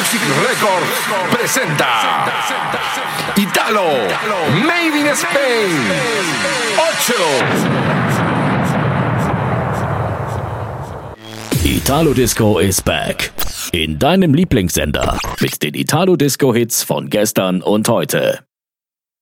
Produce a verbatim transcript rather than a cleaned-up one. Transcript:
Music Records presenta Italo Made in Spain ocho. Italo Disco is back. In deinem Lieblingssender mit den Italo Disco Hits von gestern und heute.